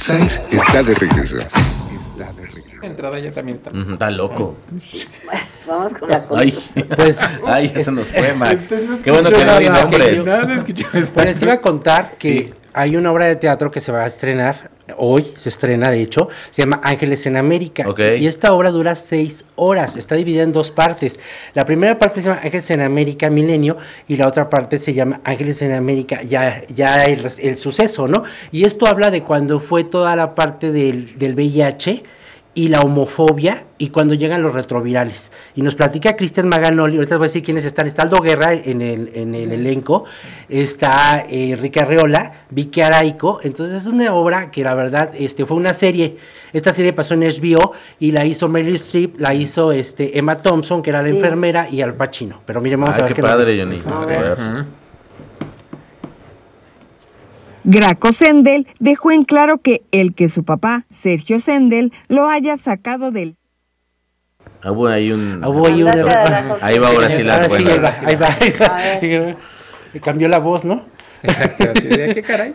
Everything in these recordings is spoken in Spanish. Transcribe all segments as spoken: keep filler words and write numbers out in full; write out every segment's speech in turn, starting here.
Insight está de regreso. La entrada ya también está. Uh, está loco. Vamos con la Ay, pues, ay, eso nos fue, Max. Qué bueno que no di nombres. Pues les iba a contar que sí. Hay una obra de teatro que se va a estrenar, hoy se estrena de hecho, se llama Ángeles en América. Okay. Y esta obra dura seis horas, está dividida en dos partes. La primera parte se llama Ángeles en América Milenio y la otra parte se llama Ángeles en América, ya, ya el, el suceso, ¿no? Y esto habla de cuando fue toda la parte del, del V I H y la homofobia y cuando llegan los retrovirales. Y nos platica Cristian Maganoli, ahorita les voy a decir quiénes están. Está Aldo Guerra en el, en el elenco, está eh, Enrique Arreola, Vicky Araico. Entonces es una obra que la verdad este, fue una serie. Esta serie pasó en H B O y la hizo Meryl Streep, la hizo este, Emma Thompson, que era la sí. enfermera, y Al Pacino. Pero miren, vamos Ay, a ver qué qué padre, nos... Johnny. A a ver. ver. Uh-huh. Graco Sendel dejó en claro que el que su papá, Sergio Sendel, lo haya sacado del... Ah, bueno, hay un... Ah, ahí, una... ahí va ahora sí la ahora buena. Sí, ahí va, ahí va. Ahí va. Y cambió la voz, ¿no? Exacto. ¿Qué caray?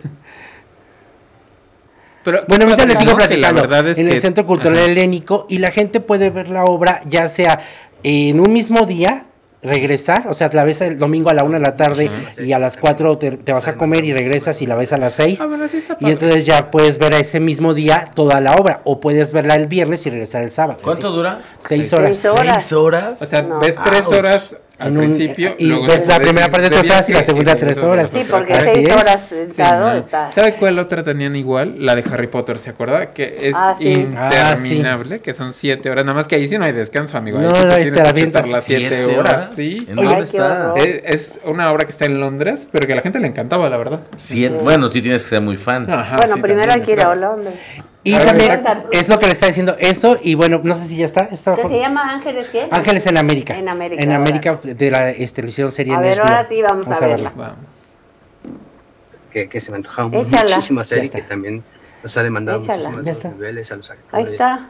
Pero, bueno, ahorita les sigo platicando. La verdad es en que... el Centro Cultural Ajá. Helénico, y la gente puede ver la obra ya sea en un mismo día, regresar, o sea, la ves el domingo a la una de la tarde uh-huh. y a las cuatro te, te vas a comer y regresas y la ves a las seis. Ah, bueno, sí está y entonces ya puedes ver ese mismo día toda la obra, o puedes verla el viernes y regresar el sábado. ¿Cuánto ¿sí? dura? Seis horas. Seis horas. ¿Seis horas? O sea, no. ves tres Ouch. horas al en un, principio y luego ves la primera parte de tres horas y la segunda tres horas. Sí, porque Así seis es. horas sentado sí, está. ¿Sabe cuál otra tenían igual? La de Harry Potter, ¿se acuerda? Que es ah, sí. interminable, ah, sí. que son siete horas. Nada más que ahí sí no hay descanso, amigo. Ahí no, sí no, te ahí tienes te que avientas chutar las siete horas. horas. Sí. ¿En dónde Ay, está? Es, es una obra que está en Londres, pero que a la gente le encantaba, la verdad. Siete. Sí. Bueno, sí tienes que ser muy fan. Ajá, bueno, sí, primero hay que ir a Londres. Y a también ver, es lo que le está diciendo eso, y bueno, no sé si ya está. está ¿Qué se llama Ángeles qué? Ángeles en América. En América. En América de la este, le hicieron serie a en ver, H B O. ahora sí vamos, vamos a verla. Vamos. Que, que se me antojaba Échala. muchísima serie que también nos ha demandado Échala. muchísimos niveles a los actores. Ahí está.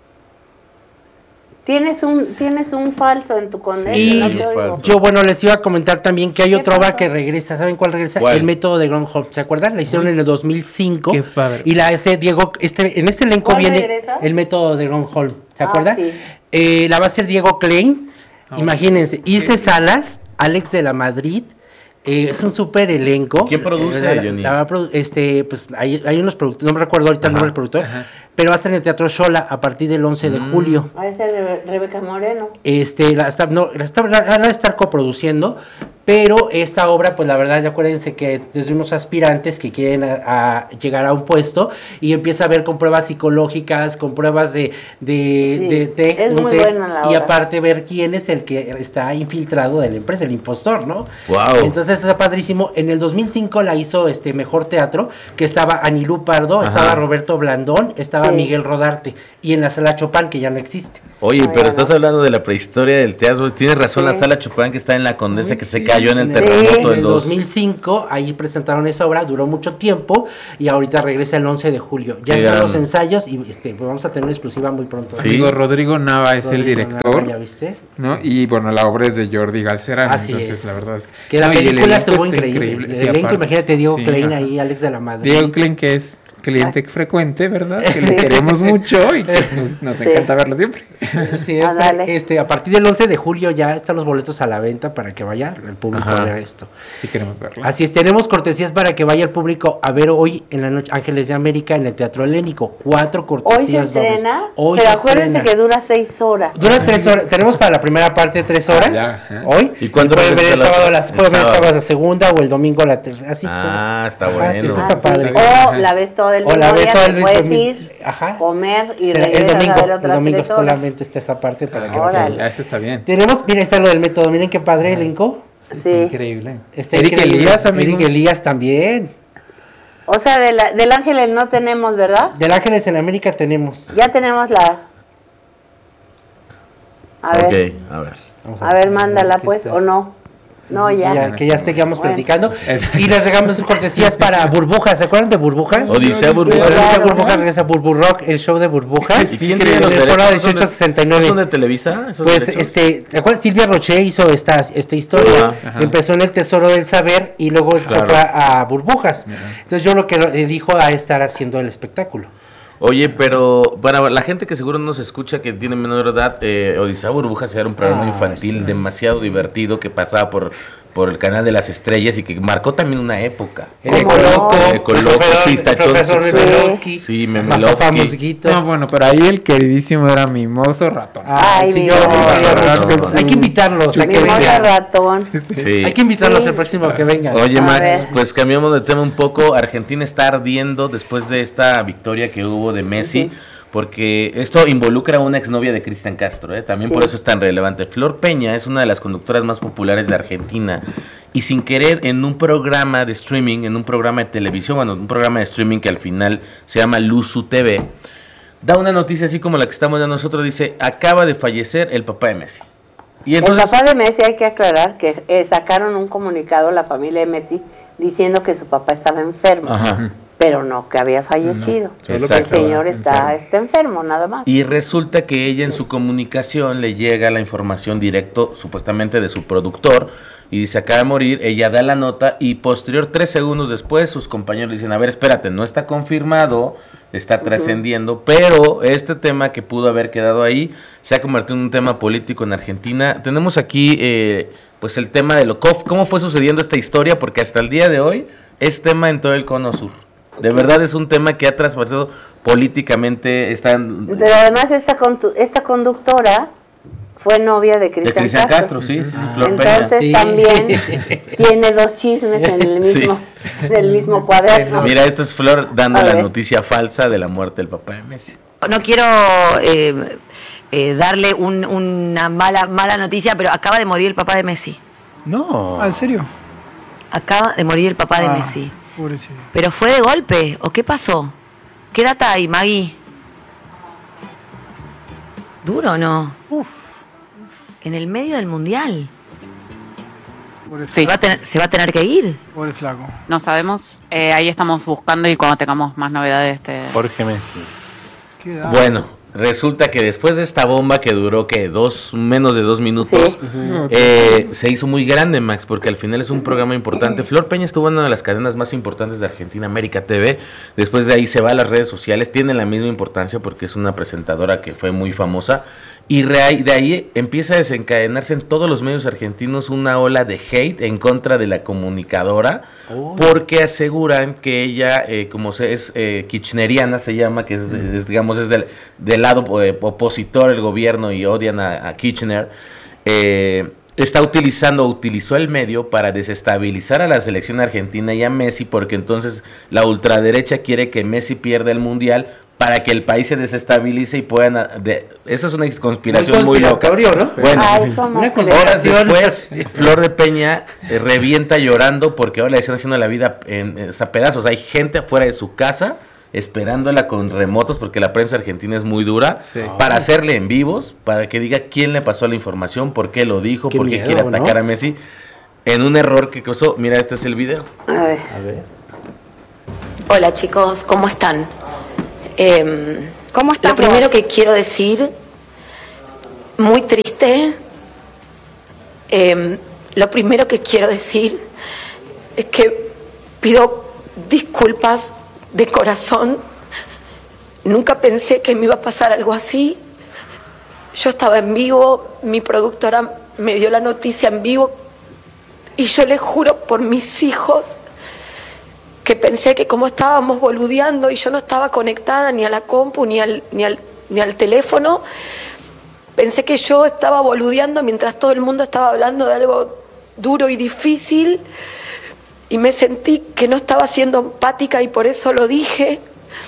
Tienes un, tienes un falso en tu condena. Y no te oigo. yo, bueno, les iba a comentar también que hay otra obra que regresa. ¿Saben cuál regresa? ¿Cuál? El método de Gronholm. ¿Se acuerdan? La hicieron Uy. en el dos mil cinco. Qué padre. Y la ese Diego, este, en este elenco ¿Cuál viene regresa? el método de Gronholm. ¿Se Ah, acuerdan? sí. Eh, la va a hacer Diego Klein. Oh, Imagínense. Okay. Ilse Salas, Alex de la Madrid. Eh, es un súper elenco. ¿Quién produce, eh, la, Johnny? La, la, este, pues hay, hay unos productores, no me recuerdo ahorita ajá, el nombre del productor, ajá. pero va a estar en el Teatro Xola a partir del once mm. de julio. Va a ser Rebe Rebeca Moreno. Este, la está, no, la está, la, la estar coproduciendo, pero esta obra, pues la verdad, ya acuérdense que desde unos aspirantes que quieren a, a llegar a un puesto y empieza a ver con pruebas psicológicas, con pruebas de, de, sí, de, de es un muy test, buena la y obra. aparte ver quién es el que está infiltrado de la empresa, el impostor, ¿no? Wow. Entonces está padrísimo. En el dos mil cinco la hizo este Mejor Teatro, que estaba Anilú Pardo, ajá. estaba Roberto Blandón, estaba sí. Miguel Rodarte, y en la Sala Chopin, que ya no existe. Oye, Ay, pero no. estás hablando de la prehistoria del teatro. Tienes razón, sí. la Sala Chopin que está en la Condesa, Ay, que sí. se cayó en el sí. terremoto. En el dos mil cinco, ahí presentaron esa obra, duró mucho tiempo, y ahorita regresa el once de julio. Ya sí, están los ensayos, y este, pues vamos a tener una exclusiva muy pronto. Sí. Amigo, Rodrigo Nava es Rodrigo el director. Nava, ¿ya viste? ¿No? Y bueno, la obra es de Jordi Galcerán. Así entonces, es. la verdad es que, que la no, película estuvo increíble. increíble. El sí, elenco, aparte, imagínate, Diego sí, Klein ajá. ahí, Alex de la Madrid. Diego Klein, que es cliente frecuente, ¿verdad? Que le queremos mucho y que nos, nos sí. encanta verlo siempre. Sí, ah, este, a partir del once de julio ya están los boletos a la venta para que vaya el público Ajá. a ver esto. Sí queremos verlo. Así es, tenemos cortesías para que vaya el público a ver hoy en la noche Ángeles de América en el Teatro Helénico. Cuatro cortesías dobles. ¿Hoy se estrena? Hoy Pero se acuérdense estrena. que dura seis horas. Dura tres horas. Tenemos para la primera parte tres horas. Ya, ¿eh? Hoy. ¿Y cuándo pueden ver el la, sábado, la, el pueden ver el sábado. sábado la segunda o el domingo la tercera. Así Ah, pues. está Ajá, bueno. Eso está ah, padre. O la ves todo el mismo día, te puedes ir, Ajá. comer y Será regresas el domingo, a ver otras el domingo tres horas. solamente está esa parte para que Órale. Ya, eso está bien. Tenemos, mira, está lo del método, miren qué padre elenco. Sí. Increíble. Está Eric increíble. Elías, amigo. Eric Elías también. O sea, de la, del Ángeles no tenemos, ¿verdad? Del Ángeles en América tenemos. Ya tenemos la... A ver. Ok, a ver. A ver, mándala pues, o no. No, ya. ya que ya sigamos Bueno. platicando. Y les regalamos sus cortesías para Burbujas. ¿Se acuerdan de Burbujas? Odisea Burbujas. Odisea Burbujas regresa Burburock, el show de Burbujas. ¿Y quién En tiene los el derechos? foro ¿No son de- dieciocho sesenta y nueve. ¿No son de Televisa? esos Pues derechos? este, ¿te acuerdas? Silvia Roche hizo esta, esta historia, Ajá. empezó en el Tesoro del Saber y luego Claro. se fue a, a Burbujas. Entonces yo lo que lo, eh, dijo a estar haciendo el espectáculo. Oye, pero para la gente que seguro no nos escucha, que tiene menor edad, eh, Odisea Burbujas era un programa Ah, infantil sí. demasiado divertido que pasaba por, por el canal de las estrellas y que marcó también una época. El ¿Cómo Ecoloco, no? El Ecoloco, profesor- Pistachón. profesor Sí. Memelowski, Sí, Mafafa Memelowski. Musguito. No, bueno, pero ahí el queridísimo era Mimoso Ratón. Ay, sí, mi yo- amor. yo- hay que invitarlos, hay que, Mimosa vengan. ratón. Sí. Hay que invitarlos Sí. el próximo que vengan. Oye, A Max, ver. pues cambiamos de tema un poco. Argentina está ardiendo después de esta victoria que hubo de Messi, porque esto involucra a una exnovia de Cristian Castro, ¿eh? También por Sí. eso es tan relevante. Flor Peña es una de las conductoras más populares de Argentina y sin querer en un programa de streaming, en un programa de televisión, bueno, un programa de streaming que al final se llama Luzu T V, da una noticia así como la que estamos dando nosotros, dice, acaba de fallecer el papá de Messi. Y entonces, El papá de Messi, hay que aclarar que eh, sacaron un comunicado la familia de Messi diciendo que su papá estaba enfermo, Ajá. pero no que había fallecido. No, el exacto. señor está, Enfermo. está enfermo, nada más. Y resulta que ella en su comunicación le llega la información directo, supuestamente de su productor, y dice, acaba de morir, ella da la nota, y posterior, tres segundos después, sus compañeros le dicen, a ver, espérate, no está confirmado, está trascendiendo, pero este tema que pudo haber quedado ahí, se ha convertido en un tema político en Argentina. Tenemos aquí, eh, pues, el tema de lo, cómo fue sucediendo esta historia, porque hasta el día de hoy es tema en todo el cono sur. De verdad es un tema que ha traspasado políticamente, están... Pero además esta, contu- esta conductora fue novia de De Cristian Cristian Castro. Castro, sí, sí, Ah. Flor Peña. Entonces Sí. también tiene dos chismes en el mismo, en el mismo cuaderno. Mira, esta es Flor dando A la ver. noticia falsa de la muerte del papá de Messi. No quiero eh, eh, darle un- una mala, mala noticia, pero acaba de morir el papá de Messi. No. ¿En serio? Acaba de morir el papá de Ah, Messi. Pobrecito. ¿Pero fue de golpe o qué pasó? ¿Qué data hay, Maggie? ¿Duro o no? Uf. En el medio del mundial. Pobre, ¿Se, va a tener, ¿Se va a tener que ir? pobre flaco. No sabemos, eh, ahí estamos buscando y cuando tengamos más novedades te... Jorge Messi. Qué edad. Bueno, resulta que después de esta bomba que duró, que dos, menos de dos minutos, Sí. eh, se hizo muy grande, Max, porque al final es un programa importante. Flor Peña estuvo en una de las cadenas más importantes de Argentina, América T V. Después de ahí se va a las redes sociales, tiene la misma importancia porque es una presentadora que fue muy famosa. Y re- de ahí empieza a desencadenarse en todos los medios argentinos una ola de hate en contra de la comunicadora, porque aseguran que ella, eh, como se es eh, kirchneriana, se llama, que es, de- es, digamos, es del, del lado eh, opositor del gobierno y odian a, a Kirchner, eh, está utilizando, utilizó el medio para desestabilizar a la selección argentina y a Messi, porque entonces la ultraderecha quiere que Messi pierda el mundial para que el país se desestabilice y puedan... a- De, esa es una conspiración muy loca. conspiratorio, ¿no? Bueno, Ay, ¿cómo Una crees? horas conspiración. después, Flor de Peña eh, revienta llorando porque ahora le están haciendo la vida en, en- a pedazos. Hay gente afuera de su casa esperándola con remotos porque la prensa argentina es muy dura, Sí. para hacerle en vivos, para que diga quién le pasó la información, por qué lo dijo, Qué por qué miedo, quiere atacar ¿no? a Messi, en un error que causó. Mira, este es el video. A ver. A ver. Hola chicos, ¿cómo están? Eh, ¿Cómo estás Lo primero vos? que quiero decir, muy triste, eh, lo primero que quiero decir es que pido disculpas de corazón. Nunca pensé que me iba a pasar algo así. Yo estaba en vivo, mi productora me dio la noticia en vivo y yo les juro por mis hijos que pensé que como estábamos boludeando y yo no estaba conectada ni a la compu ni al, ni al, ni al teléfono, pensé que yo estaba boludeando mientras todo el mundo estaba hablando de algo duro y difícil y me sentí que no estaba siendo empática y por eso lo dije.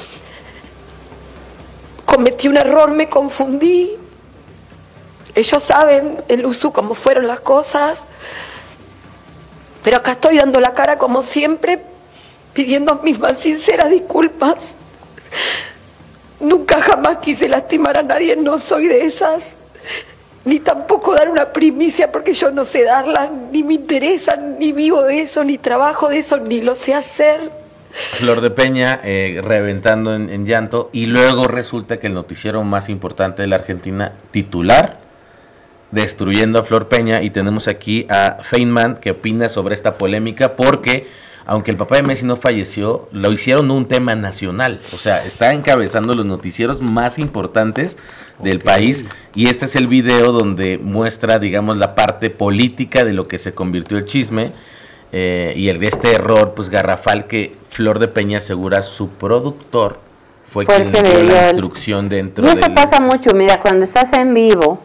Cometí un error, me confundí. Ellos saben, el Usu, cómo fueron las cosas, pero acá estoy dando la cara como siempre, pidiendo mis más sinceras disculpas. Nunca jamás quise lastimar a nadie, no soy de esas. ni tampoco dar una primicia porque yo no sé darla, ni me interesa, ni vivo de eso, ni trabajo de eso, ni lo sé hacer. Flor de Peña eh, reventando en, en llanto, y luego resulta que el noticiero más importante de la Argentina, titular, destruyendo a Flor Peña, y tenemos aquí a Feynman que opina sobre esta polémica porque aunque el papá de Messi no falleció, lo hicieron un tema nacional, o sea, está encabezando los noticieros más importantes del okay. país, y este es el video donde muestra, digamos, la parte política de lo que se convirtió el chisme, eh, y el, este error, pues, garrafal que Flor de Peña asegura su productor fue, fue quien dio la instrucción dentro de... Y eso del... pasa mucho, mira, cuando estás en vivo,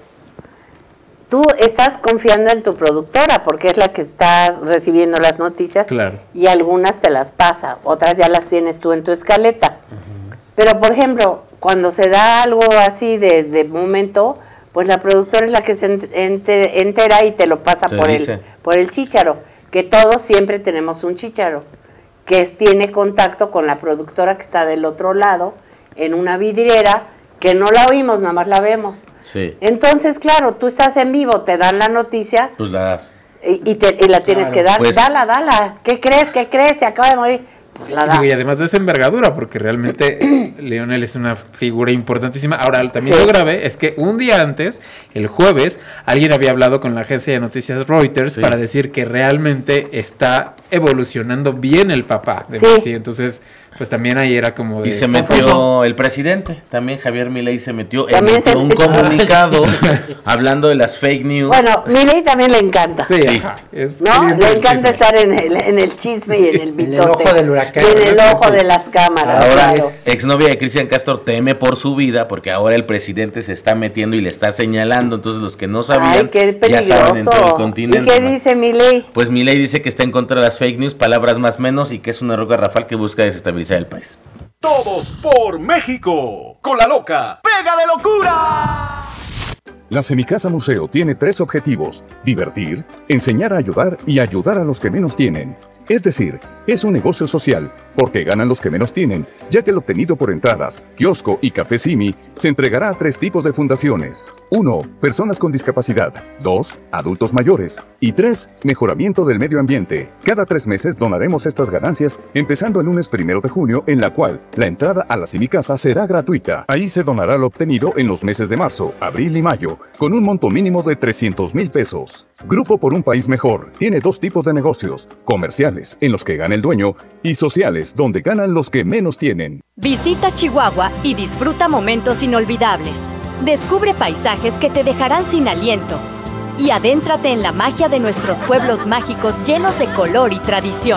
tú estás confiando en tu productora porque es la que estás recibiendo las noticias, claro. y algunas te las pasa, otras ya las tienes tú en tu escaleta. Uh-huh. Pero, por ejemplo, cuando se da algo así de, de momento, pues la productora es la que se enter, entera y te lo pasa por el, por el chícharo, que todos siempre tenemos un chícharo, que tiene contacto con la productora que está del otro lado, en una vidriera, que no la oímos, nada más la vemos. Sí. Entonces, claro, tú estás en vivo, te dan la noticia. Pues la das. Y, y, te, y la tienes claro, que dar. Pues, dala, dala. ¿Qué crees? ¿Qué crees? Se acaba de morir. Pues la das. Sí, y además de esa envergadura, porque realmente Lionel es una figura importantísima. Ahora, también sí. Lo grave es que un día antes, el jueves, alguien había hablado con la agencia de noticias Reuters sí. para decir que realmente está evolucionando bien el papá de sí. Messi. Entonces, pues también ahí era como de... Y se metió confuso. El presidente, también Javier Milei se metió en se... un comunicado hablando de las fake news. Bueno, Milei también le encanta. Sí, sí. Es ¿no? Le encanta estar en el, en el chisme y en el bitote. En el ojo del huracán. Y en el ojo de las cámaras. Ahora, claro. exnovia de Cristian Castro teme por su vida porque ahora el presidente se está metiendo y le está señalando. Entonces los que no sabían, Ay, ya saben en todo el continente. ¿Y qué dice Milei? Pues Milei dice que está en contra de las fake news, palabras más menos, y que es un error garrafal que busca desestabilizar el país. Todos por México, con la loca Pega de Locura. La Semicasa Museo tiene tres objetivos: divertir, enseñar a ayudar y ayudar a los que menos tienen. Es decir, es un negocio social, porque ganan los que menos tienen, ya que el obtenido por entradas, kiosco y café Simi se entregará a tres tipos de fundaciones. uno. Personas con discapacidad. dos. Adultos mayores. Y tres. Mejoramiento del medio ambiente. Cada tres meses donaremos estas ganancias, empezando el lunes primero de junio, en la cual la entrada a la Semicasa será gratuita. Ahí se donará lo obtenido en los meses de marzo, abril y mayo, con un monto mínimo de trescientos mil pesos. Grupo por un País Mejor tiene dos tipos de negocios: comerciales, en los que gana el dueño, y sociales, donde ganan los que menos tienen. Visita Chihuahua y disfruta momentos inolvidables. Descubre paisajes que te dejarán sin aliento. Y adéntrate en la magia de nuestros pueblos mágicos llenos de color y tradición.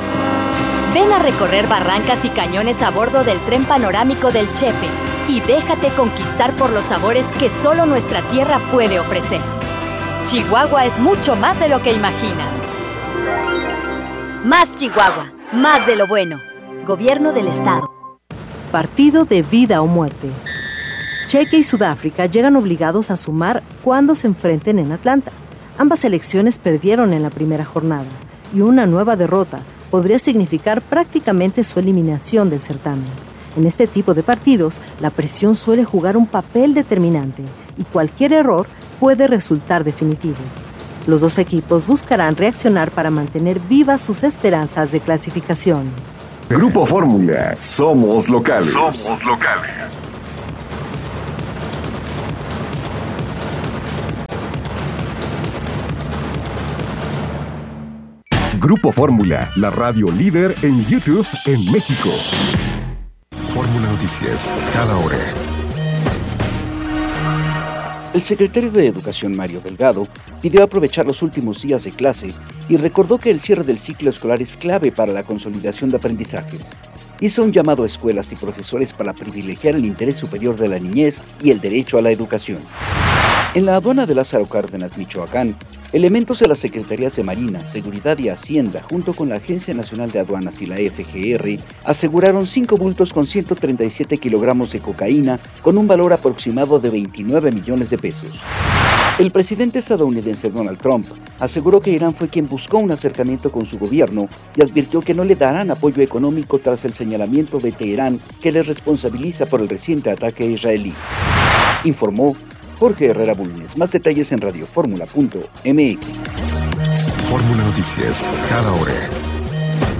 Ven a recorrer barrancas y cañones a bordo del tren panorámico del Chepe y déjate conquistar por los sabores que solo nuestra tierra puede ofrecer. Chihuahua es mucho más de lo que imaginas. Más Chihuahua, más de lo bueno. Gobierno del Estado. Partido de vida o muerte. Chequia y Sudáfrica llegan obligados a sumar cuando se enfrenten en Atlanta. Ambas selecciones perdieron en la primera jornada y una nueva derrota podría significar prácticamente su eliminación del certamen. En este tipo de partidos, la presión suele jugar un papel determinante y cualquier error puede resultar definitivo. Los dos equipos buscarán reaccionar para mantener vivas sus esperanzas de clasificación. Grupo Fórmula, somos locales. Somos locales. Grupo Fórmula, la radio líder en YouTube en México. Fórmula Noticias, cada hora. El secretario de Educación, Mario Delgado, pidió aprovechar los últimos días de clase y recordó que el cierre del ciclo escolar es clave para la consolidación de aprendizajes. Hizo un llamado a escuelas y profesores para privilegiar el interés superior de la niñez y el derecho a la educación. En la aduana de Lázaro Cárdenas, Michoacán, elementos de las Secretarías de Marina, Seguridad y Hacienda, junto con la Agencia Nacional de Aduanas y la F G R, aseguraron cinco bultos con ciento treinta y siete kilogramos de cocaína con un valor aproximado de veintinueve millones de pesos. El presidente estadounidense Donald Trump aseguró que Irán fue quien buscó un acercamiento con su gobierno y advirtió que no le darán apoyo económico tras el señalamiento de Teherán que le responsabiliza por el reciente ataque israelí. Informó Jorge Herrera Bulnes. Más detalles en radioformula punto m x. Fórmula Noticias, cada hora.